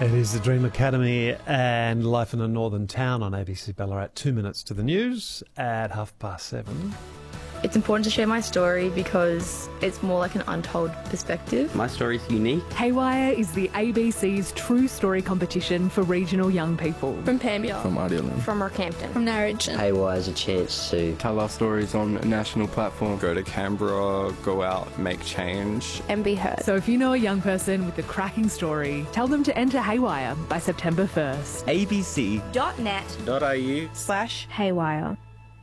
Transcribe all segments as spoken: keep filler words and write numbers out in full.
It is the Dream Academy and Life in a Northern Town on A B C Ballarat. Two minutes to the news at half past seven. It's important to share my story because it's more like an untold perspective. My story is unique. Haywire is the A B C's true story competition for regional young people. From Pambia. From Idealand. From Rockhampton. From Narrogin. Haywire is a chance to tell our stories on a national platform. Go to Canberra, go out, make change. And be heard. So if you know a young person with a cracking story, tell them to enter Haywire by September first. abc dot net dot a u slash Haywire.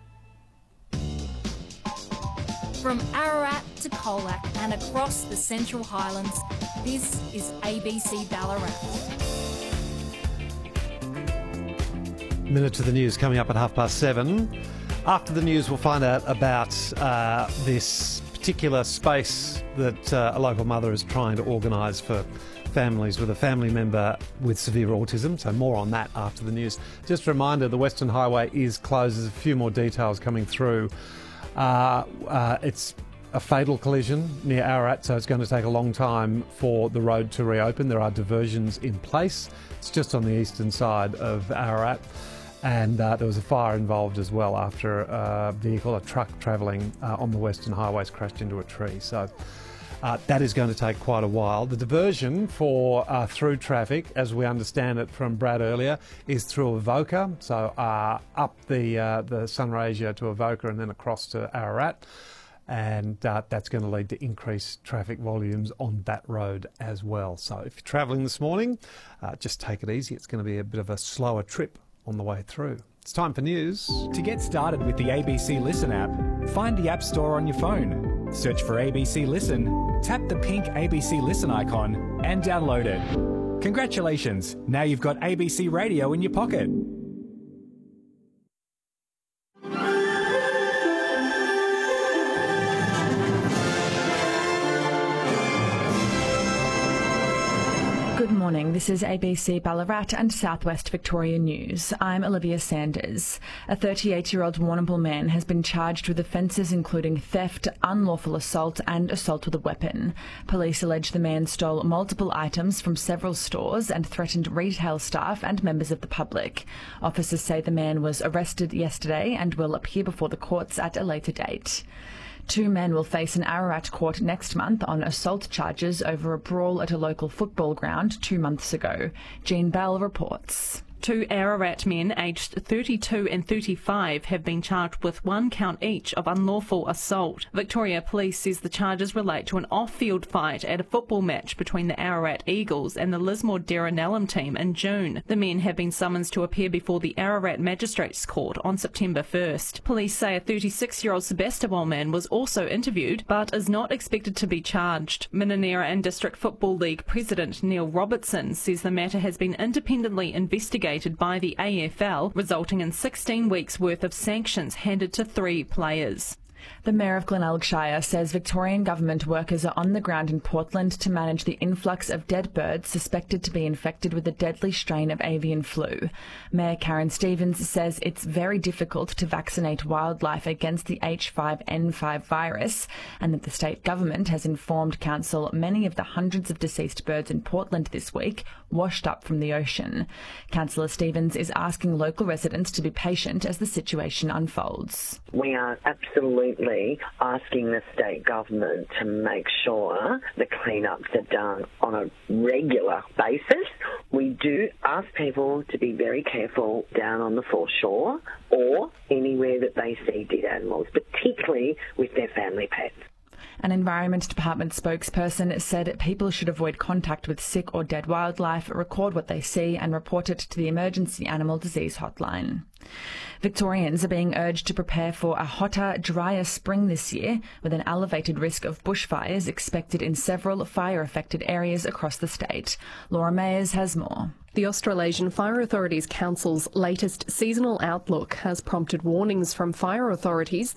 From Ararat to Colac and across the Central Highlands, this is A B C Ballarat. Minute to the news coming up at half past seven. After the news, we'll find out about uh, this particular space that uh, a local mother is trying to organise for families with a family member with severe autism. So more on that after the news. Just a reminder, the Western Highway is closed. There's a few more details coming through. Uh, uh, it's a fatal collision near Ararat, so it's going to take a long time for the road to reopen. There are diversions in place. It's just on the eastern side of Ararat, and uh, there was a fire involved as well after a vehicle, a truck travelling uh, on the Western Highways crashed into a tree. So uh, that is going to take quite a while. The diversion for uh, through traffic, as we understand it from Brad earlier, is through Avoca, so uh, up the uh, the Sunraysia to Avoca and then across to Ararat, and uh, that's going to lead to increased traffic volumes on that road as well. So if you're travelling this morning, uh, just take it easy. It's going to be a bit of a slower trip on the way through. It's time for news. To get started with the A B C Listen app, find the App Store on your phone. Search for A B C Listen, tap the pink A B C Listen icon and download it. Congratulations, now you've got A B C Radio in your pocket. Good morning, this is A B C Ballarat and Southwest Victoria News. I'm Olivia Sanders. A thirty-eight-year-old Warrnambool man has been charged with offences including theft, unlawful assault and assault with a weapon. Police allege the man stole multiple items from several stores and threatened retail staff and members of the public. Officers say the man was arrested yesterday and will appear before the courts at a later date. Two men will face an Ararat court next month on assault charges over a brawl at a local football ground two months ago. Jean Bell reports. Two Ararat men aged thirty-two and thirty-five have been charged with one count each of unlawful assault. Victoria Police says the charges relate to an off-field fight at a football match between the Ararat Eagles and the Lismore Derranellum team in June. The men have been summoned to appear before the Ararat Magistrates Court on September first. Police say a thirty-six-year-old Sebastopol man was also interviewed but is not expected to be charged. Minnera and District Football League President Neil Robertson says the matter has been independently investigated by the A F L, resulting in sixteen weeks' worth of sanctions handed to three players. The Mayor of Glenelg Shire says Victorian Government workers are on the ground in Portland to manage the influx of dead birds suspected to be infected with a deadly strain of avian flu. Mayor Karen Stevens says it's very difficult to vaccinate wildlife against the H five N five virus and that the state government has informed council many of the hundreds of deceased birds in Portland this week washed up from the ocean. Councillor Stevens is asking local residents to be patient as the situation unfolds. We are absolutely asking the state government to make sure the cleanups are done on a regular basis. We do ask people to be very careful down on the foreshore or anywhere that they see dead animals, particularly with their family pets. An Environment Department spokesperson said people should avoid contact with sick or dead wildlife, record what they see and report it to the Emergency Animal Disease Hotline. Victorians are being urged to prepare for a hotter, drier spring this year, with an elevated risk of bushfires expected in several fire-affected areas across the state. Laura Mayers has more. The Australasian Fire Authorities Council's latest seasonal outlook has prompted warnings from fire authorities